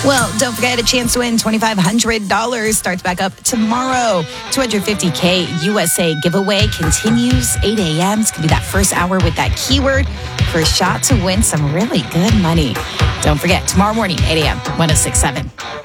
Well, don't forget a chance to win $2,500 starts back up tomorrow. $250K USA giveaway continues 8 a.m. It's going to be that first hour with that keyword for a shot to win some really good money. Don't forget, tomorrow morning, 8 a.m., 106.7.